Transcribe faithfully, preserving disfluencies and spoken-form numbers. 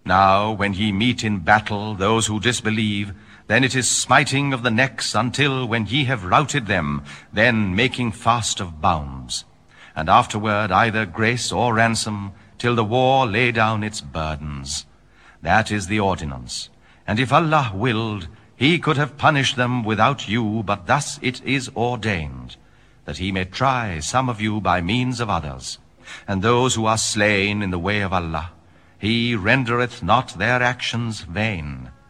Now, when ye meet in battle those who disbelieve, then it is smiting of the necks until, when ye have routed them, then making fast of bounds. And afterward either grace or ransom, till the war lay down its burdens. That is the ordinance. And if Allah willed, he could have punished them without you, but thus it is ordained, that he may try some of you by means of others. And those who are slain in the way of Allah, he rendereth not their actions vain.